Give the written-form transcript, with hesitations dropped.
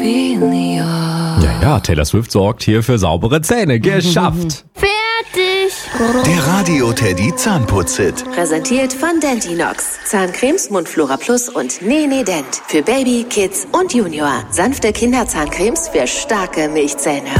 Ja, Taylor Swift sorgt hier für saubere Zähne. Geschafft! Fertig! Der Radio Teddy Zahnputz-Hit. Präsentiert von Dentinox. Zahncremes, Mundflora Plus und Nene Dent. Für Baby, Kids und Junior. Sanfte Kinderzahncremes für starke Milchzähne.